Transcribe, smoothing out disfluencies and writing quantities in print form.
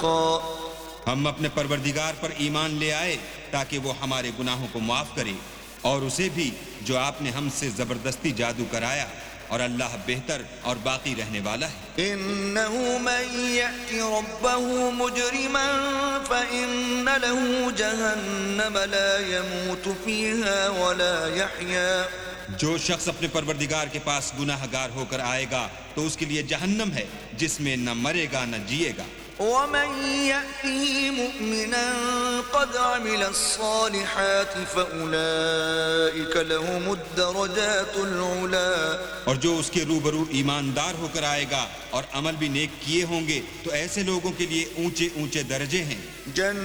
حقا हम अपने परवरदिगार पर ईमान ले आए ताकि वो हमारे गुनाहों को माफ करे और उसे भी जो आपने हमसे जबरदस्ती जादू कराया और अल्लाह बेहतर और बाकी रहने वाला है। إنه من يأت ربه مجرما فإن له جهنم لا يموت فيها ولا يحيا जो शख्स अपने परवरदिगार के पास गुनाहगार होकर आएगा तो उसके लिए जहन्नम है जिसमें न मरेगा न जिएगा। ومن يأته مؤمنا قد عمل الصالحات فأولئك لهم الدرجات العلا और जो उसके रूबरू ईमानदार होकर आएगा और अमल भी नेक किए होंगे तो ऐसे लोगों के लिए ऊंचे ऊंचे दर्जे हैं।